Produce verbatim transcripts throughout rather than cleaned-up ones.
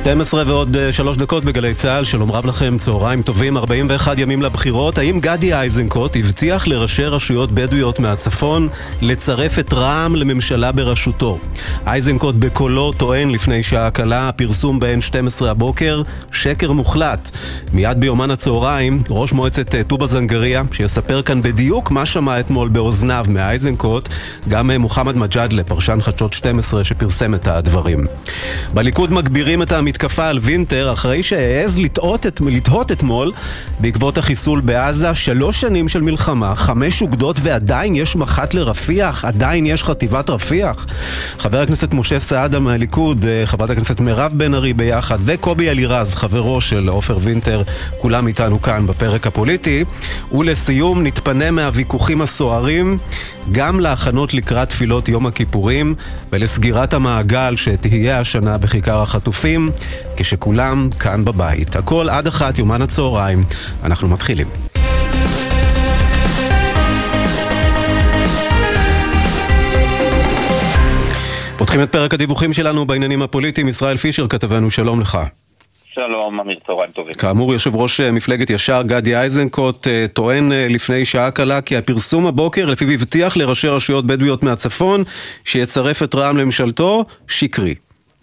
שתים עשרה ועוד שלוש דקות בגלי צהל. שלום רב לכם, צהריים טובים. ארבעים ואחד ימים לבחירות. האם גדי איזנקוט הבטיח לראשי רשויות בדואיות מהצפון לצרף את רע"מ לממשלה בראשותו? איזנקוט בקולו טוען לפני שעה קלה, הפרסום ב-אן שתים עשרה הבוקר, שקר מוחלט. מיד ביומן הצהריים, ראש מועצת טובה זנגריה, שיספר כאן בדיוק מה שמע אתמול באוזניו מאיזנקוט, גם מוחמד מג'אדלה, פרשן חדשות שתים עשרה, שפרסם את הדברים. בליכוד מגבירים את המתקפה על וינטר אחרי שהעז לתהות את, לתהות אתמול בעקבות החיסול בעזה. שלוש שנים של מלחמה, חמש אוגדות ועדיין יש מח"ט לרפיח, עדיין יש חטיבת רפיח. חבר הכנסת משה סעדה מהליכוד, חברת הכנסת מירב בן ארי ביחד, וקובי אלירז, חברו של עופר וינטר, כולם איתנו כאן בפרק הפוליטי. ולסיום נתפנה מהוויכוחים הסוערים גם להכנות לקראת תפילות יום הכיפורים ולסגירת המעגל שתהיה השנה בכיכר החטופים, כשכולם כאן בבית. הכל עד אחת, יומן הצהריים. אנחנו מתחילים. פותחים את פרק הדיווחים שלנו בעניינים הפוליטיים. ישראל פישר כתבנו, שלום לך. שלום, אמיר, צהריים טובים. כאמור, יושב ראש מפלגת ישר גדי איזנקוט טוען לפני שעה קלה כי הפרסום הבוקר לפיו הבטיח לראשי רשויות בדואיות מהצפון שיצרף את רע"מ לממשלתו שקרי.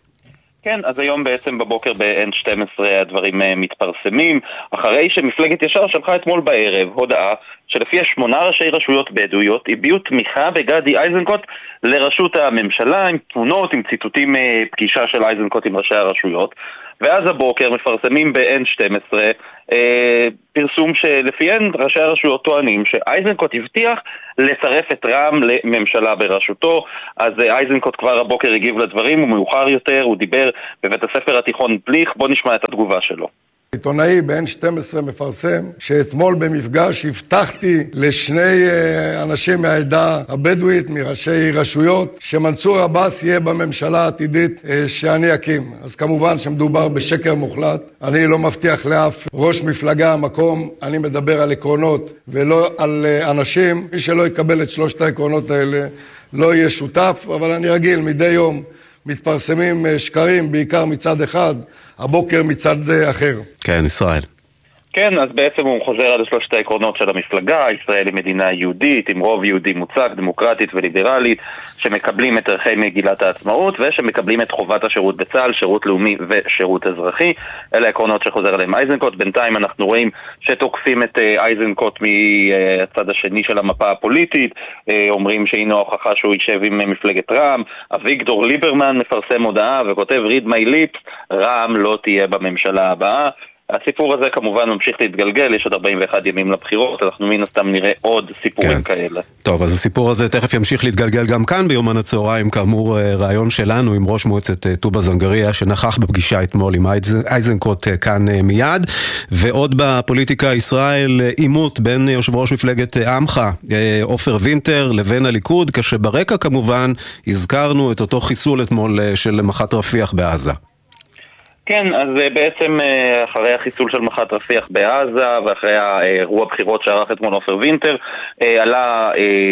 כן, אז היום בעצם בבוקר ב-אן שתים עשרה הדברים מתפרסמים, אחרי שמפלגת ישר שלחה אתמול בערב הודעה שלפיה שמונה ראשי רשויות בדואיות הביעו תמיכה בגדי איזנקוט לראשות הממשלה, עם תמונות, עם ציטוטים פגישה של איזנקוט עם ראשי הרשויות. ואז הבוקר מפרסמים ב-אן שתים עשרה אה, פרסום שלפיין ראשי הרשויות טוענים שאיזנקוט הבטיח לצרף את רע"מ לממשלה בראשותו. אז אה, איזנקוט כבר הבוקר הגיב לדברים, ומאוחר יותר הוא דיבר בבית הספר התיכון בליך. בוא נשמע את התגובה שלו. עיתונאי ב-אן שתים עשרה מפרסם שאתמול במפגש הבטחתי לשני אנשים מהעדה הבדואית, מראשי רשויות, שמנסור עבאס יהיה בממשלה העתידית שאני אקים. אז כמובן שמדובר בשקר מוחלט. אני לא מבטיח לאף ראש מפלגה המקום, אני מדבר על עקרונות ולא על אנשים. מי שלא יקבל את שלושת העקרונות האלה לא יהיה שותף, אבל אני רגיל מדי יום מתפרסמים שקרים, בעיקר מצד אחד, הבוקר מצד אחר. כן, ישראל. כן, אז בעצם הוא חוזר על שלושת העקרונות של המפלגה. ישראל היא מדינה יהודית, עם רוב יהודי מוצק, דמוקרטית וליברלית, שמקבלים את ערכי מגילת העצמאות, ושמקבלים את חובת השירות בצה"ל, שירות לאומי ושירות אזרחי. אלה העקרונות שחוזר עליהם איזנקוט. בינתיים אנחנו רואים שתוקפים את איזנקוט מהצד השני של המפה הפוליטית, אומרים שהנה ההוכחה שהוא יישב עם מפלגת רע"מ. אביגדור ליברמן מפרסם הודעה וכותב read my lips, רע"מ לא תהיה בממשלה הבאה. הסיפור הזה כמובן ממשיך להתגלגל, יש עוד ארבעים ואחד ימים לבחירות, אנחנו מן הסתם נראה עוד סיפורים כן. כאלה. טוב, אז הסיפור הזה תכף ימשיך להתגלגל גם כאן ביומן הצהריים, כאמור רעיון שלנו עם ראש מועצת טובה זנגריה, שנכח בפגישה אתמול עם איזנקוט כאן מיד. ועוד בפוליטיקה ישראל, עימות בין יושב ראש מפלגת עמך, עופר וינטר, לבין הליכוד, כשברקע כמובן הזכרנו את אותו חיסול אתמול של מח"ט רפיח בעזה. כן, אז בעצם אחרי החיסול של מח"ט רפיח בעזה ואחרי האירוע בחירות שערך אתמול עופר וינטר, עלה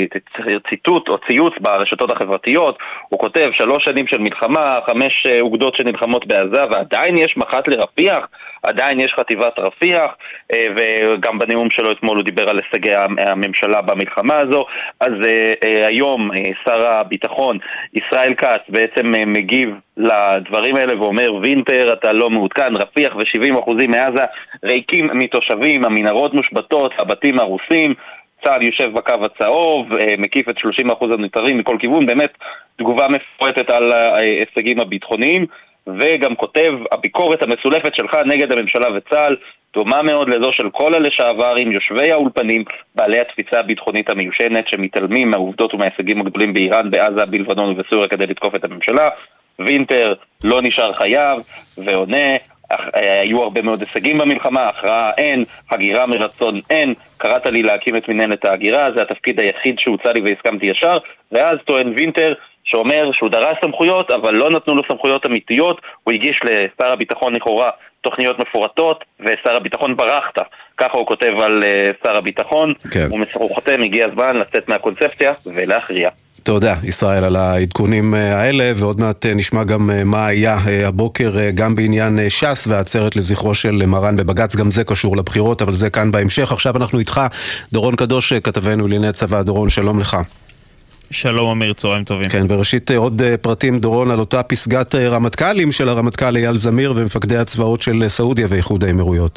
ציטוט או ציוץ ברשתות החברתיות. הוא כותב שלוש שנים של מלחמה, חמש אוגדות שנלחמות בעזה ועדיין יש מח"ט לרפיח, עדיין יש חטיבת רפיח, וגם בנאום שלו אתמול הוא דיבר על הישגי הממשלה במלחמה הזו. אז היום שר הביטחון ישראל כץ בעצם מגיב לדברים האלה ואומר, וינטר אתה לא מעודכן, רפיח ו-שבעים אחוזים מעזה ריקים מתושבים, המנהרות מושבתות, הבתים הרוסים, צה"ל יושב בקו הצהוב, מקיף את שלושים אחוז הנותרים מכל כיוון. באמת תגובה מפורטת על ההישגים הביטחוניים, וגם כותב, הביקורת המסולפת שלך נגד הממשלה וצה"ל דומה מאוד לזו של כל הלשעברים, יושבי האולפנים, בעלי התפיסה הביטחונית המיושנת, שמתעלמים מהעובדות ומההישגים הגדולים באיראן, בעזה, בלבנון ובסוריה כדי לתקוף את הממשלה. וינטר לא נשאר חייב ועונה, היו הרבה מאוד הישגים במלחמה, הכרעה אין, הגירה מרצון אין, קראת לי להקים את מנהלת ההגירה, זה התפקיד היחיד שהוצא לי והסכמתי ישר. ואז טוען וינטר שאומר שהוא דרש סמכויות, אבל לא נתנו לו סמכויות אמיתיות. הוא הגיש לשר הביטחון לכאורה תוכניות מפורטות, ושר הביטחון ברחת. ככה הוא כותב על שר הביטחון. כן. הוא חותם, הגיע הזמן לצאת מהקונספציה ולהכריע. תודה, ישראל, על העדכונים האלה, ועוד מעט נשמע גם מה היה הבוקר גם בעניין ש"ס והעצרת לזכרו של מרן בבג"ץ. גם זה קשור לבחירות, אבל זה כאן בהמשך. עכשיו אנחנו איתך, דורון קדוש, כתבנו לענייני צבא. דורון, שלום לך. שלום אמיר, צהריים טובים. כן, וראשית עוד פרטים, דורון, על אותה פסגת רמטכ"לים של הרמטכ"ל אייל זמיר ומפקדי הצבאות של סעודיה ואיחוד האמירויות.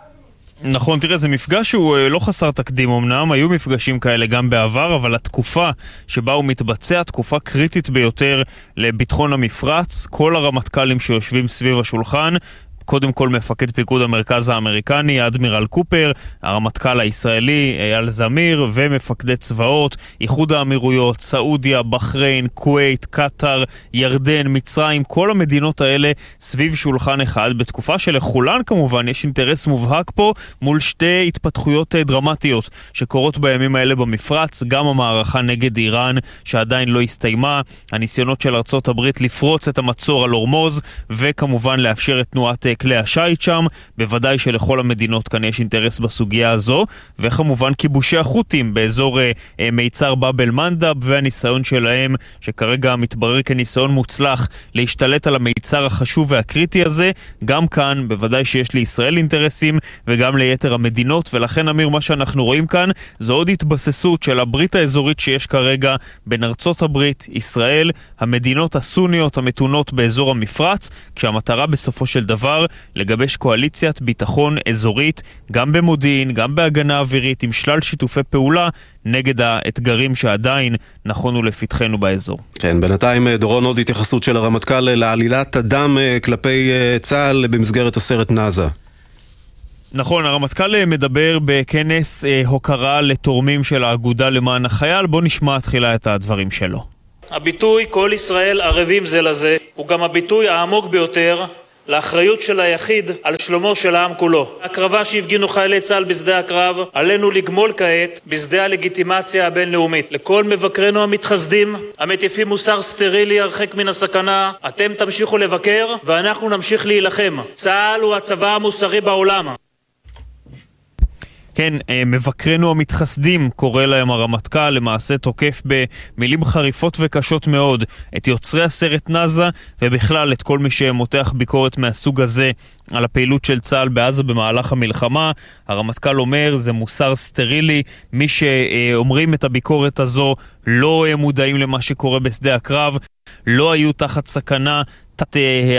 נכון, תראה, זה מפגש שהוא לא חסר תקדים אמנם, היו מפגשים כאלה גם בעבר, אבל התקופה שבה הוא מתבצע, תקופה קריטית ביותר לביטחון המפרץ. כל הרמטכ"לים שיושבים סביב השולחן, קודם כל מפקד פיקוד המרכז האמריקני, אדמירל קופר, הרמטכ"ל הישראלי, אייל זמיר, ומפקדי צבאות, איחוד האמירויות, סעודיה, בחריין, כווית, קטר, ירדן, מצרים, כל המדינות האלה סביב שולחן אחד, בתקופה שלכולן כמובן יש אינטרס מובהק פה מול שתי התפתחויות דרמטיות שקורות בימים האלה במפרץ, גם המערכה נגד איראן שעדיין לא הסתיימה, הניסיונות של ארצות הברית לפרוץ את המצור על הורמוז, וכמובן לאפשר את תנועת כלי השייט שם. בוודאי שלכל המדינות כאן יש אינטרס בסוגיה הזו, וכמובן כיבושי החות'ים באזור אה, מיצר באב אל-מנדב, והניסיון שלהם שכרגע מתברר כניסיון מוצלח להשתלט על המיצר החשוב והקריטי הזה. גם כאן בוודאי שיש לישראל אינטרסים וגם ליתר המדינות, ולכן אמיר, מה שאנחנו רואים כאן זו עוד התבססות של הברית האזורית שיש כרגע בין ארצות הברית, ישראל, המדינות הסוניות המתונות באזור המפרץ, כשהמטרה בסופו של דבר לגבש קואליציית ביטחון אזורית, גם במודיעין, גם בהגנה אווירית, עם שלל שיתופי פעולה נגד האתגרים שעדיין נכונו לפתחנו באזור. כן, בינתיים דורון, עוד התייחסות של הרמטכ"ל לעלילת הדם כלפי צה"ל במסגרת הסרט נאזה. נכון, הרמטכ"ל מדבר בכנס הוקרה לתורמים של האגודה למען החייל. בוא נשמע תחילה את הדברים שלו. הביטוי כל ישראל ערבים זה לזה הוא גם הביטוי העמוק ביותר לאחריות של היחיד על שלומו של העם כולו. הקרבה שהפגינו חיילי צה"ל בשדה הקרב עלינו לגמול כעת בשדה הלגיטימציה הבינלאומית. לכל מבקרינו המתחסדים המטיפים מוסר סטרילי הרחק מן הסכנה, אתם תמשיכו לבקר ואנחנו נמשיך להילחם. צה"ל הוא הצבא המוסרי בעולם. כן, מבקרנו המתחסדים, קורא להם הרמטכ"ל, למעשה תוקף במילים חריפות וקשות מאוד את יוצרי הסרט נאזה, ובכלל את כל מי שמותח ביקורת מהסוג הזה על הפעילות של צה"ל בעזה במהלך המלחמה. הרמטכ"ל אומר, זה מוסר סטרילי, מי שאומרים את הביקורת הזו לא מודעים למה שקורה בשדה הקרב, לא היו תחת סכנה, תחת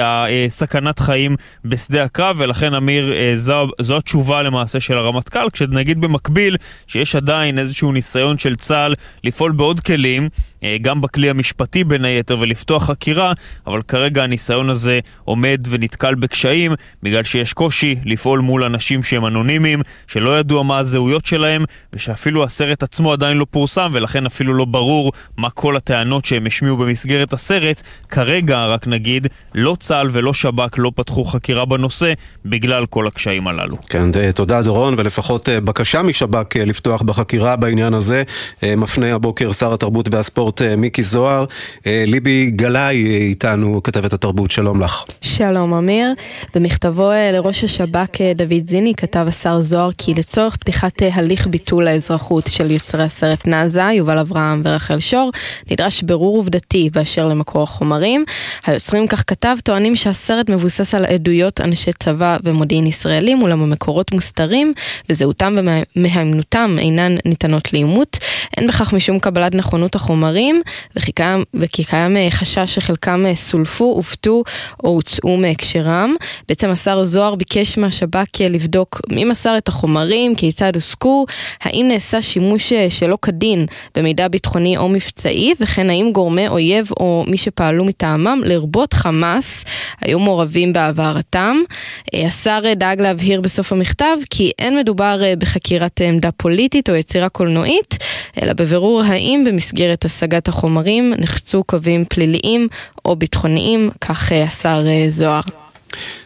סכנת חיים בשדה הקרב, ולכן אמיר, זו, זו התשובה למעשה של הרמטכ"ל, כשנגיד במקביל שיש עדיין איזשהו ניסיון של צה"ל לפעול בעוד כלים, גם בכלי המשפטי בין היתר, ולפתוח חקירה, אבל כרגע הניסיון הזה עומד ונתקל בקשיים, בגלל שיש קושי לפעול מול אנשים שהם אנונימיים, שלא ידוע מה הזהויות שלהם, ושאפילו הסרט עצמו עדיין לא פורסם, ולכן אפילו לא ברור מה כל הטענות שהם השמיעו במסגרת הסרט. כרגע, רק נגיד, לא צה"ל ולא שב"כ לא פתחו חקירה בנושא, בגלל כל הקשיים הללו. כן, תודה דורון, ולפחות בקשה משב"כ לפתוח בחקירה בעניין הזה, מפנה הבוקר שר התרבות והספורט מיקי זוהר. ליבי גלאי איתנו, כתבת התרבות, שלום לך. שלום אמיר. במכתבו לראש השב"כ דוד זיני כתב השר זוהר כי לצורך פתיחת הליך ביטול האזרחות של יוצרי הסרט נאזה, יובל אברהם ורחל שור, נדרש ברור עובדתי באשר למקור החומרים. היוצרים, כך כתב, טוענים שהסרט מבוסס על עדויות אנשי צבא ומודיעין ישראלים, אולם המקורות מוסתרים וזהותם ומהימנותם אינן ניתנות לאימות. אין בכך משום קבלת נכונות החומרים, וכי קיים, וכי קיים חשש שחלקם סולפו, הופתו או הוצאו מהקשרם. בעצם השר זוהר ביקש מהשב"כ לבדוק מי מסר את החומרים, כיצד הוסקו, האם נעשה שימוש שלא כדין במידע ביטחוני או מבצעי, וכן האם גורמי אויב או מי שפעלו מטעמם, לרבות חמאס, היו מעורבים בעברתם. השר דאג להבהיר בסוף המכתב כי אין מדובר בחקירת עמדה פוליטית או יצירה קולנועית, אלא בבירור האם במסגרת השגת החומרים נחצו קווים פליליים או ביטחוניים, כך השר זוהר.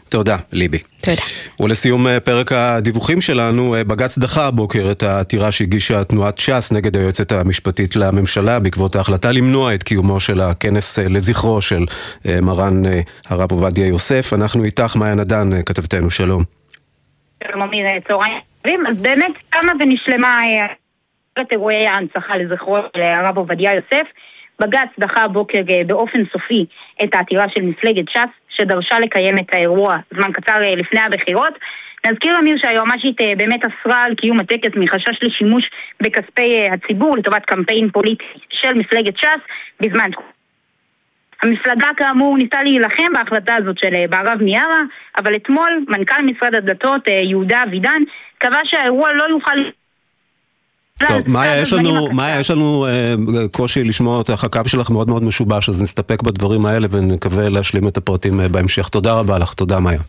תודה, ליבי. תודה. ולסיום פרק הדיווחים שלנו, בג"ץ דחה הבוקר את העתירה שהגישה תנועת ש"ס נגד היועצת המשפטית לממשלה בעקבות ההחלטה למנוע את קיומו של הכנס לזכרו של מרן הרב עובדיה יוסף. אנחנו איתך, מאיה נדן, כתבתנו, שלום. שלום אמיר, צהריים טובים. אז באמת קמה ונשלמה את אירועי ההנצחה לזכרו של הרב עובדיה יוסף. בג"ץ דחה הבוקר באופן סופי את העתירה של מפלגת ש"ס שדרשה לקיים את האירוע זמן קצר לפני הבחירות. נזכיר אמיר שהיועמ"שית באמת אסרה על קיום הטקס מחשש לשימוש בכספי הציבור לטובת קמפיין פוליטי של מפלגת ש"ס בזמן. המפלגה כאמור ניסה להילחם בהחלטה הזאת של בערב מיארה, אבל אתמול מנכ"ל משרד הדתות יהודה אבידן קבע שהאירוע לא יוכל... טוב, מאיה, יש לנו, מאיה, יש לנו אה, קושי לשמוע אותך, הקו שלך מאוד מאוד משובש, אז נסתפק בדברים האלה ונקווה להשלים את הפרטים אה, בהמשך. תודה רבה לך, תודה מאיה.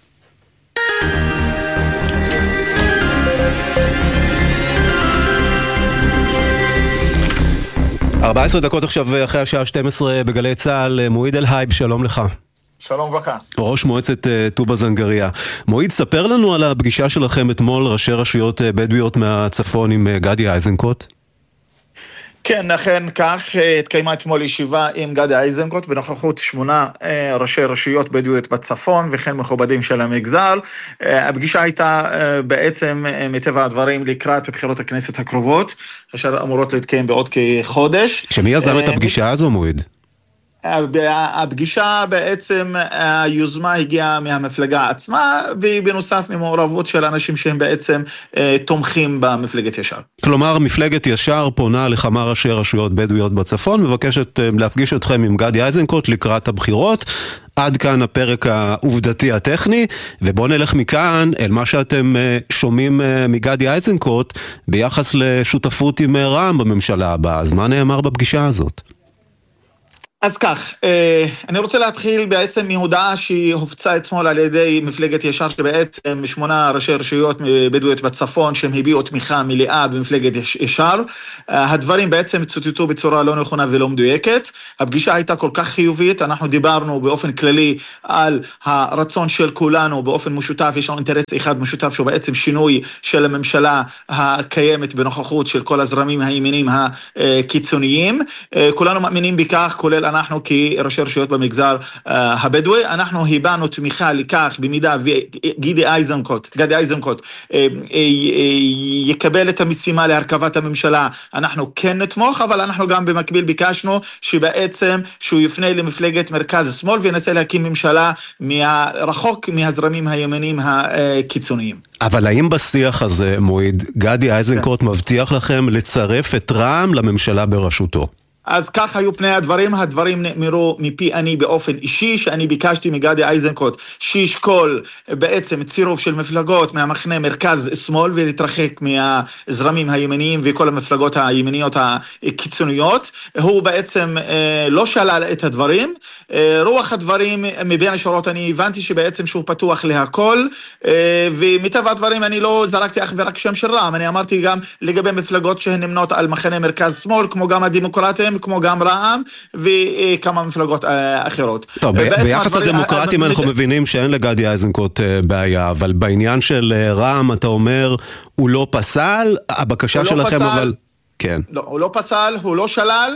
ארבע עשרה דקות עכשיו אחרי השעה שתים עשרה בגלי צהל, מועיד אל-הייב, שלום לך. שלום וברכה. ראש מועצת טובה זנגריה. מועיד, ספר לנו על הפגישה שלכם אתמול, ראשי רשויות בדואיות מהצפון עם גדי איזנקוט. כן, אכן כך, התקיימה אתמול ישיבה עם גדי איזנקוט בנוכחות שמונה ראשי רשויות בדואיות בצפון וכן מכובדים של המגזר. הפגישה הייתה בעצם מטבע הדברים לקראת בחירות הכנסת הקרובות, אשר אמורות להתקיים בעוד כחודש. שמי יזם את הפגישה הזו, מועיד? הפגישה בעצם, היוזמה הגיעה מהמפלגה עצמה, ובנוסף ממעורבות של אנשים שהם בעצם תומכים במפלגת ישר. כלומר, מפלגת ישר פונה לכמה ראשי רשויות בדואיות בצפון, מבקשת להפגיש אתכם עם גדי איזנקוט לקראת הבחירות. עד כאן הפרק העובדתי הטכני, ובואו נלך מכאן אל מה שאתם שומעים מגדי איזנקוט ביחס לשותפות עם רע"מ בממשלה הבאה. אז מה נאמר בפגישה הזאת? אז כך, אני רוצה להתחיל בעצם מהודעה שהופצה אתמול על ידי מפלגת ישר, שבעצם שמונה ראשי רשויות בדואיות בצפון שהם הביעו תמיכה מלאה במפלגת ישר. הדברים בעצם צוטטו בצורה לא נכונה ולא מדויקת. הפגישה הייתה כל כך חיובית, אנחנו דיברנו באופן כללי על הרצון של כולנו באופן משותף, יש לנו אינטרס אחד משותף שהוא בעצם שינוי של הממשלה הקיימת בנוכחות של כל הזרמים הימיניים הקיצוניים. כולנו מאמינים בכך, כולל אנחנו כראשי רשויות במגזר uh, הבדואי, אנחנו הבענו תמיכה לכך במידה וגדי איזנקוט, גדי איזנקוט uh, uh, יקבל את המשימה להרכבת הממשלה, אנחנו כן נתמוך, אבל אנחנו גם במקביל ביקשנו שבעצם שהוא יפנה למפלגת מרכז שמאל וינסה להקים ממשלה רחוק מהזרמים הימניים הקיצוניים. אבל האם בשיח הזה, מועיד, גדי איזנקוט מבטיח לכם לצרף את רע"מ לממשלה בראשותו? אז כך היו פני הדברים, הדברים נאמרו מפי אני באופן אישי, שאני ביקשתי מגדי איזנקוט שישקול בעצם צירוף של מפלגות מהמחנה מרכז שמאל ולהתרחק מהזרמים הימניים וכל המפלגות הימניות הקיצוניות. הוא בעצם אה, לא שלל את הדברים, אה, רוח הדברים מבין השורות אני הבנתי שבעצם שהוא פתוח להכל, אה, ומטבע הדברים אני לא זרקתי אך ורק שם של רע"מ, אני אמרתי גם לגבי מפלגות שהן נמנות על מחנה מרכז שמאל, כמו גם הדמוקרטים, כמו גם רע"מ וכמה מפלגות אחרות. טוב, ביחס לדמוקרטים אנחנו מבינים שאין לגדי איזנקוט בעיה, אבל בעניין של רע"מ אתה אומר הוא לא פסל, הבקשה שלכם אבל... כן. לא, הוא לא פסל, הוא לא שלל,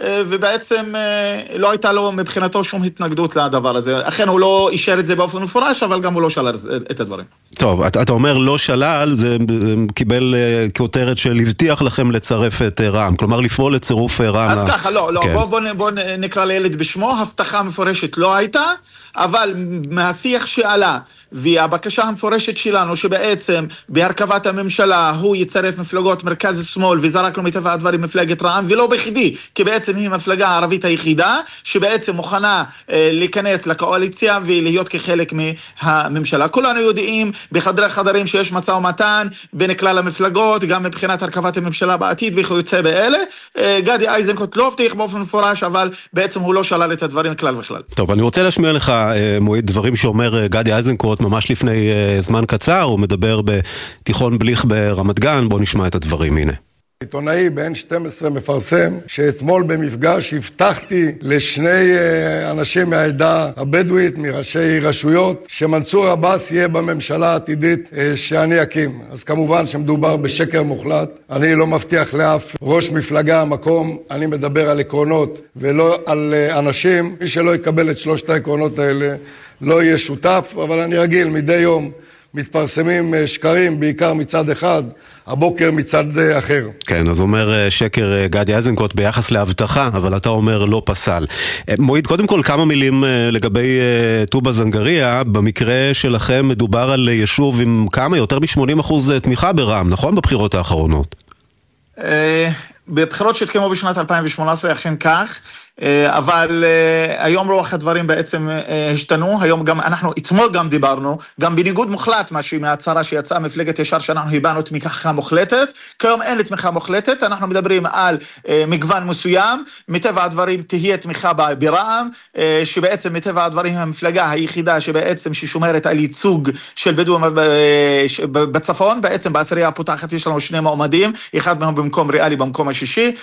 ובעצם לא הייתה לו מבחינתו שום התנגדות לדבר הזה. אכן הוא לא אישר את זה באופן מפורש, אבל גם הוא לא שלל את הדברים. טוב, אתה, אתה אומר לא שלל, זה קיבל כותרת של הבטיח לכם לצרף את רע"מ, כלומר לפעול לצירוף רע"מ. אז ככה, לא, לא, כן. בוא, בוא, בוא נקרא לילד בשמו, הבטחה מפורשת לא הייתה, אבל מהשיח שעלה, והבקשה המפורשת שלנו שבעצם בהרכבת הממשלה הוא יצרף מפלגות מרכז שמאל וזרקנו מטבע הדברים מפלגת רע"מ, ולא בכדי, כי בעצם היא המפלגה הערבית היחידה שבעצם מוכנה אה, להיכנס לקואליציה ולהיות כחלק מהממשלה. כולנו יודעים בחדרי חדרים שיש משא ומתן בין כלל המפלגות, גם מבחינת הרכבת הממשלה בעתיד וכיוצא באלה. אה, גדי איזנקוט לא הבטיח באופן מפורש, אבל בעצם הוא לא שלל את הדברים כלל וכלל. טוב, אני רוצה להשמיע לך אה, מועיד דברים שאומר גדי איזנקוט ממש לפני uh, זמן קצר, הוא מדבר בתיכון בליך ברמת גן, בוא נשמע את הדברים, הנה. עיתונאי בן שתים עשרה מפרסם שאתמול במפגש הבטחתי לשני אנשים מהעדה הבדואית, מראשי רשויות, שמנסור עבאס יהיה בממשלה העתידית שאני אקים. אז כמובן שמדובר בשקר מוחלט. אני לא מבטיח לאף ראש מפלגה המקום, אני מדבר על עקרונות ולא על אנשים. מי שלא יקבל את שלושת העקרונות האלה לא יהיה שותף, אבל אני רגיל מדי יום מתפרסמים שקרים, בעיקר מצד אחד, הבוקר מצד אחר. כן, אז אומר שקר גדי איזנקוט ביחס להבטחה, אבל אתה אומר לא פסל. מועיד, קודם כל כמה מילים לגבי טובה זנגריה. במקרה שלכם מדובר על יישוב עם כמה? יותר מ-שמונים אחוז תמיכה ברע"מ, נכון? בבחירות האחרונות. בבחירות שהתקיימו בשנת אלפיים ושמונה עשרה אכן כך, אבל היום רוח הדברים בעצם השתנו. היום גם אנחנו אתמול גם דיברנו, גם בניגוד מוחלט מההצהרה שיצאה מפלגת ישר שאנחנו היבנו תמיכה מוחלטת. כיום אין לי תמיכה מוחלטת, אנחנו מדברים על מגוון מסוים. מטבע הדברים תהיה תמיכה ברע"מ, שבעצם מטבע הדברים המפלגה היחידה שבעצם ששומרת על ייצוג של בדואים בצפון. בעצם בעשירייה הפותחת יש לנו שני מועמדים, אחד מהם במקום ריאלי במקום השישי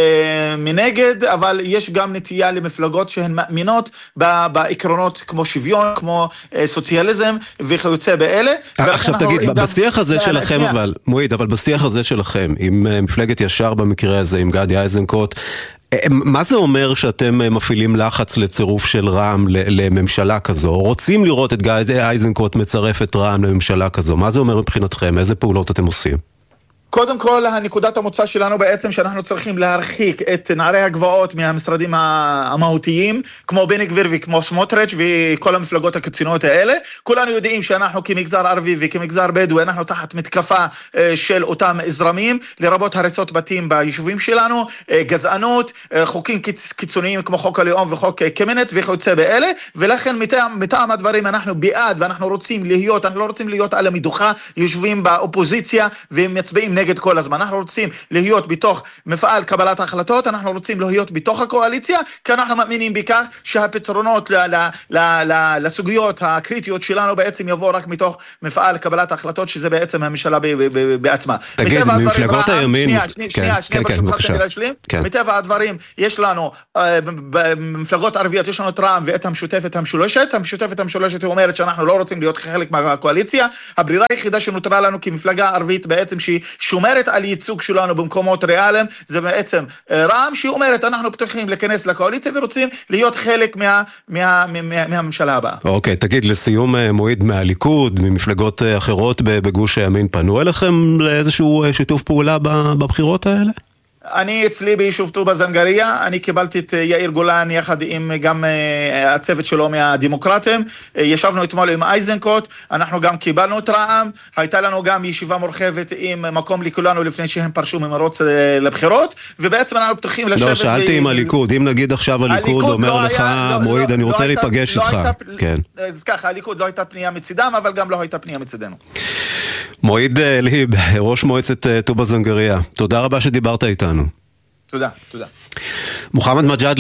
מנגד, אבל יש גם גם נטייה למפלגות שהן מאמינות בעקרונות כמו שוויון, כמו סוציאליזם וכיוצא באלה. עכשיו תגיד, בשיח הזה שלכם אבל, מועיד, אבל בשיח הזה שלכם, עם מפלגת ישר במקרה הזה, עם גדי איזנקוט, מה זה אומר שאתם מפעילים לחץ לצירוף של רע"מ לממשלה כזו? רוצים לראות את גדי איזנקוט מצרף את רע"מ לממשלה כזו? מה זה אומר מבחינתכם? איזה פעולות אתם עושים? קודם כל, הנקודת המוצא שלנו בעצם שאנחנו צריכים להרחיק את נערי הגבעות מהמשרדים המהותיים, כמו בני גביר וכמו סמוטריץ' וכל המפלגות הקיצוניות האלה. כולנו יודעים שאנחנו כמגזר ערבי וכמגזר בדואי, אנחנו תחת מתקפה של אותם זרמים, לרבות הריסות בתים ביישובים שלנו, גזענות, חוקים קיצוניים כמו חוק הלאום וחוק קמיניץ וכיוצא באלה, ולכן מטעם, מטעם הדברים אנחנו בעד ואנחנו רוצים להיות, אנחנו לא רוצים להיות על המדוכה, יושבים באופוזיציה ומצביעים נגד כל הזמן. אנחנו רוצים להיות בתוך מפעל קבלת ההחלטות, אנחנו רוצים להיות בתוך הקואליציה, כי אנחנו מאמינים בכך שהפתרונות ל- ל- ל- ל- לסוגיות הקריטיות שלנו בעצם יבוא רק מתוך מפעל קבלת ההחלטות, שזה בעצם הממשלה ב- ב- ב- בעצמה. תגיד, ממפלגות הימין... שנייה, שנייה, שנייה, שנייה, ברשותך תני להשלים. מטבע הדברים, יש לנו, במפלגות ערביות, יש לנו את רע"מ ואת המשותפת המשולשת. המשותפת המשולשת אומרת שאנחנו לא רוצים להיות חלק מהקואליציה. הברירה היחידה שנותרה לנו כמפלגה ערבית בעצם שהיא שומרת על ייצוג שלנו במקומות ריאליים, זה בעצם רע"מ שהיא אומרת אנחנו פתוחים להיכנס לקואליציה ורוצים להיות חלק מה, מה, מה, מהממשלה הבאה. אוקיי, תגיד, לסיום מועיד, מהליכוד, ממפלגות אחרות בגוש הימין, פנו אליכם לאיזשהו שיתוף פעולה בבחירות האלה? אני אצלי ביישוב טובה זנגריה, אני קיבלתי את יאיר גולן יחד עם גם הצוות שלו מהדמוקרטים, ישבנו אתמול עם איזנקוט, אנחנו גם קיבלנו את רע"מ, הייתה לנו גם ישיבה מורחבת עם מקום לכולנו לפני שהם פרשו ממרוץ לבחירות, ובעצם אנחנו פתוחים לשבת... לא, שאלתי עם הליכוד, אם נגיד עכשיו הליכוד אומר לך, מועיד, אני רוצה להיפגש איתך. אז ככה, הליכוד לא הייתה פנייה מצידם, אבל גם לא הייתה פנייה מצידנו. מועיד ליב, ראש מועצת טובה זנגריה, תודה רבה שדיברת איתנו. תודה, תודה. מוחמד מג'אד